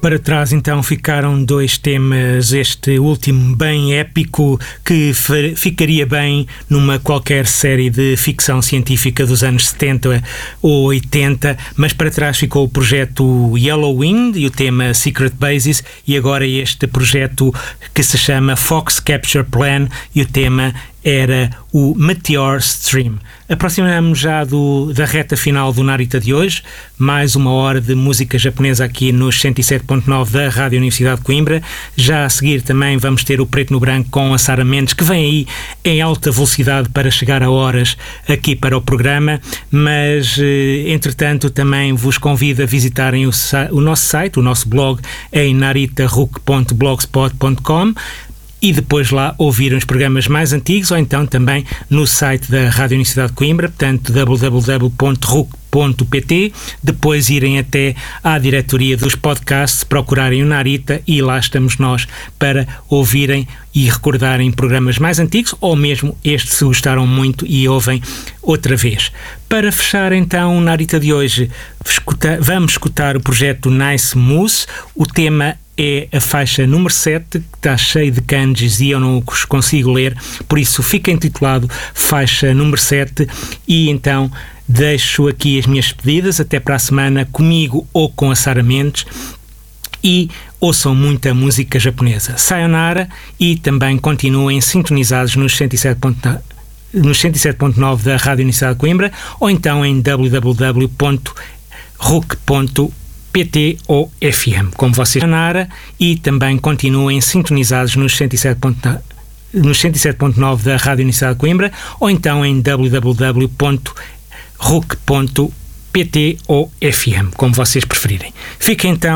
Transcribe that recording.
Para trás então ficaram dois temas, este último bem épico que ficaria bem numa qualquer série de ficção científica dos anos 70 ou 80, mas para trás ficou o projeto Yellow Wind e o tema Secret Bases, e agora este projeto que se chama Fox Capture Plan e o tema era o Meteor Stream. Aproximamos já da reta final do Narita de hoje, mais uma hora de música japonesa aqui nos 107.9 da Rádio Universidade de Coimbra. Já a seguir também vamos ter o Preto no Branco com a Sara Mendes, que vem aí em alta velocidade para chegar a horas aqui para o programa, mas entretanto também vos convido a visitarem o nosso site, o nosso blog em naritarook.blogspot.com, e depois lá ouvirem os programas mais antigos, ou então também no site da Rádio Universidade de Coimbra, portanto www.ruc.pt, depois irem até à diretoria dos podcasts, procurarem o Narita e lá estamos nós para ouvirem e recordarem programas mais antigos, ou mesmo estes se gostaram muito e ouvem outra vez. Para fechar então o Narita de hoje, vamos escutar o projeto Nice Moose. O tema é a faixa número 7, que está cheio de kanjis e eu não os consigo ler, por isso fica intitulado faixa número 7, e então deixo aqui as minhas despedidas, até para a semana comigo ou com a Sara Mendes, e ouçam muita música japonesa. Sayonara, e também continuem sintonizados nos 107.9 da Rádio Universidade de Coimbra, ou então em www.ruc.pt ou FM, como vocês Nara, e também continuem sintonizados nos 107.9 da Rádio Universidade de Coimbra, ou então em www.ruc.pt ou FM, como vocês preferirem. Fiquem então